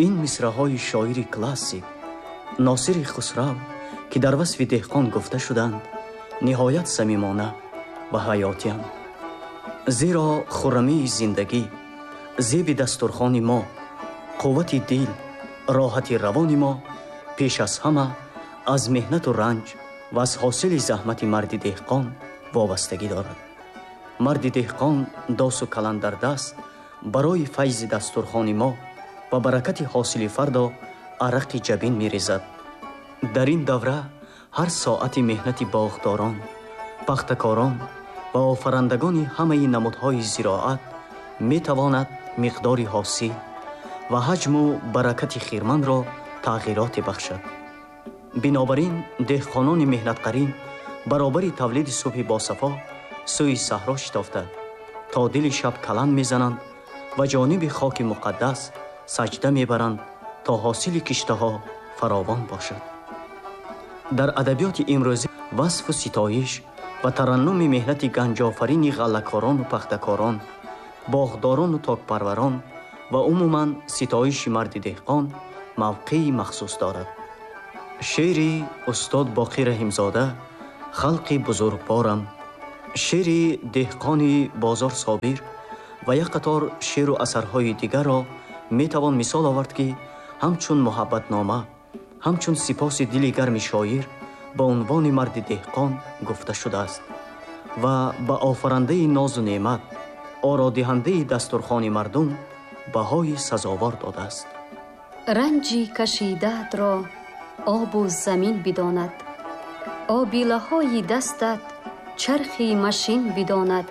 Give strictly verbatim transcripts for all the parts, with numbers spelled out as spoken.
ин мисраҳои шоири классик носири хусрав ки дар васфи деҳқон гуфта шуданд, ниҳоят самимона ва ҳаётиянд. зеро хуррамии зиндагӣ, зеби дастурхони мо, қуввати дил, роҳати равони мо пеш аз ҳама аз меҳнату ранҷ ва аз ҳосили заҳмати марди деҳқон вобастагӣ дорад. марди деҳқон досу калан дар даст барои файзи дастурхони мо ва баракати ҳосили фардо арақи ҷабин мерезад. дар ин давра ҳар соати меҳнати боғдорон, пахтакорон ва офарандагони ҳамаи намудҳои зироат метавонад миқдори ҳосил ва ҳаҷму баракати хирманро тағйироте бахшад. бинобар ин деҳқонони меҳнатқарин баробари тавлиди субҳи босафо сӯи саҳро шитофта то дили шаб калан мезананд ва ҷониби хоки муқаддас саҷда мебаранд то ҳосили киштаҳо фаровон бошад. дар адабиёти имрӯзӣ васфу ситоиш ва тараннуми меҳнати ганҷофарини ғаллакорону пахтакорон, боғдорону токпарварон ва умуман ситоиши марди деҳқон мавқеи махсус дорад. шеъри устод Боқӣ Раҳимзода «Халқи бузургворам», шеъри деҳқони Бозор Собир ва як қатор шеъру асарҳои дигарро метавон мисол овард ки ҳамчун муҳаббатнома, ҳамчун сипоси дили гарми шоир ба унвони марди деҳқон гуфта шудааст ва ба офарандаи нозу неъмат, ородиҳандаи дастурхони мардум баҳои сазовор додааст. ранҷи кашидаатро обу замин бидонад, обилаҳои дастат чархи машин бидонад,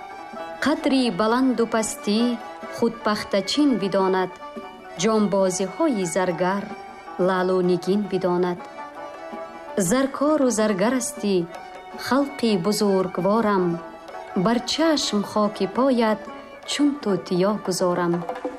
қадри баланду пастӣ худпахтачин бидонад, ҷонбозиҳои заргар лаълу нигин бидонад. заркору заргарасти халқи бузургворам, бар чашм хоки поят чун тутиё гузорам.